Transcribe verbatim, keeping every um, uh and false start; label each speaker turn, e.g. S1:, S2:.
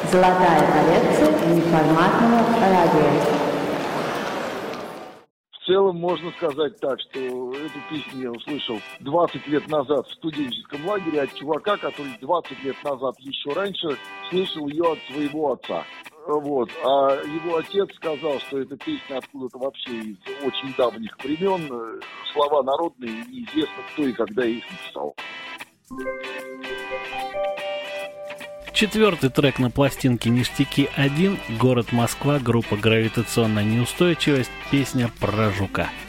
S1: Золотая коллекция неформатного радио.
S2: В целом можно сказать так, что эту песню я услышал двадцать лет назад в студенческом лагере от чувака, который двадцать лет назад, еще раньше, слышал ее от своего отца. Вот. А его отец сказал, что эта песня откуда-то вообще из очень давних времен, слова народные, неизвестно, кто и когда их написал.
S3: Четвертый трек на пластинке «Ништяки один», город Москва, группа «Гравитационная неустойчивость», песня про жука.